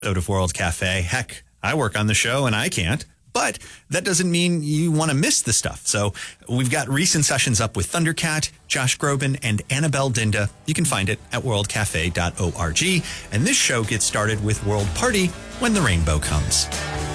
Out of World Cafe. Heck, I work on the show and I can't. But that doesn't mean you want to miss the stuff. So we've got recent sessions up with Thundercat, Josh Groban, and Annabelle Dinda. You can find it at worldcafe.org. And this show gets started with World Party When the Rainbow Comes.